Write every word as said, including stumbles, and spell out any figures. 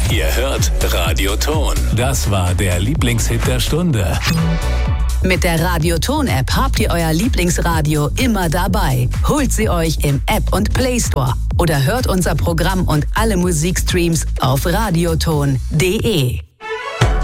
Ihr hört Radioton. Das war der Lieblingshit der Stunde. Mit der Radioton-App habt ihr euer Lieblingsradio immer dabei. Holt sie euch im App- und Play-Store oder hört unser Programm und alle Musikstreams auf radioton punkt de.